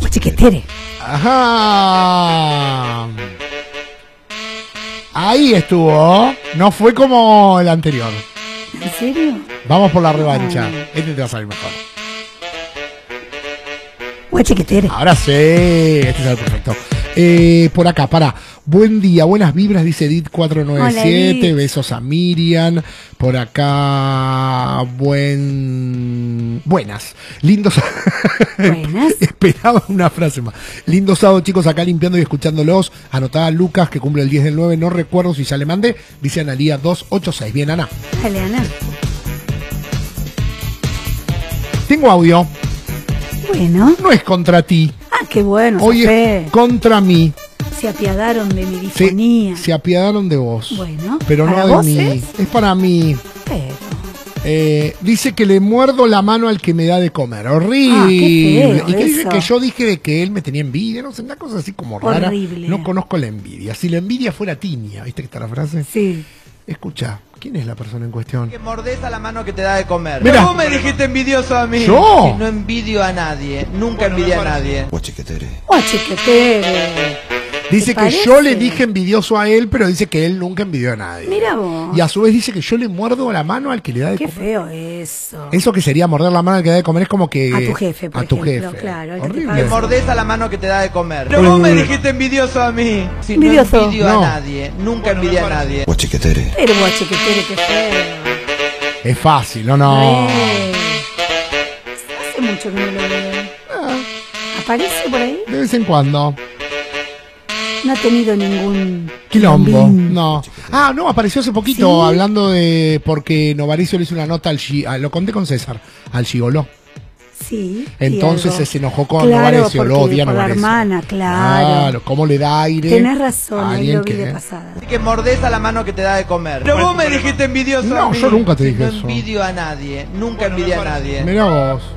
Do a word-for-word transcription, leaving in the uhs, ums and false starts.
Guachiquetere. Ajá. Ahí estuvo. No fue como el anterior. ¿En serio? Vamos por la revancha. Ay. Este te va a salir mejor. Guachiquetere. Ahora sí. Este es el perfecto. Eh, por acá, para. Buen día, buenas vibras, dice Edith cuatro nueve siete. Hola, Besos a Miriam. Por acá, buen. Buenas. Lindos. Buenas. Esperaba una frase más. Lindo sábado, chicos, acá limpiando y escuchándolos. Anotada Lucas, que cumple el diez del nueve. No recuerdo si ya le mandé. Dice Analía dos ocho seis. Bien, Ana. Dale, Ana. Tengo audio. Bueno. No es contra ti. Ah, qué bueno. Hoy Sofé. es contra mí. Se apiadaron de mi Se, disfonía. se apiadaron de vos. Bueno. Pero ¿para no de vos mí. es? Es para mí. Pero. Eh, dice que le muerdo la mano al que me da de comer. Horrible. Ah, qué feo y que dice eso. que yo dije que él me tenía envidia. No sé, una cosa así como rara. Horrible. No conozco la envidia. Si la envidia fuera tiña, ¿viste que está la frase? Sí. Escucha, ¿quién es la persona en cuestión? Que mordés a la mano que te da de comer. Mirá. Vos me dijiste envidioso a mí. ¿Yo? Que no envidio a nadie. Nunca envidié a nadie. Guachiquetere. Guachiquetere. Dice ¿Te que parece? yo le dije envidioso a él, pero dice que él nunca envidió a nadie. Mira vos. Y a su vez dice que yo le muerdo la mano al que le da de Qué comer. feo eso. Eso que sería morder la mano al que da de comer es como que... A tu jefe, por A tu ejemplo, jefe. claro, al que te Horrible. paga. Que mordés a la mano que te da de comer. Pero vos me dijiste envidioso a mí. Si no Envidioso. envidio No. a nadie. Nunca envidié a nadie. Guachiquetere. Pero guachiquetere, qué feo. Es fácil, ¿o no? Re. Hace mucho que no lo veo. Ah, ¿Aparece por ahí? de vez en cuando. No ha tenido ningún Quilombo. quilombín. No. Ah, no, apareció hace poquito ¿Sí? hablando de... Porque Novaricio le hizo una nota al... Gi- ah, lo conté con César. Al Gigoló. Sí. y Entonces algo. se enojó con Claro, Novarecio, lo porque odia a por la Novarecio. hermana, claro. Claro, cómo le da aire. Tenés razón, a ahí alguien lo vi que- de pasada. Que mordés a la mano que te da de comer. Pero vos me dijiste envidioso No, a mí. yo nunca te Si dije no eso. envidio a nadie. Nunca envidié a nadie. Mirá vos.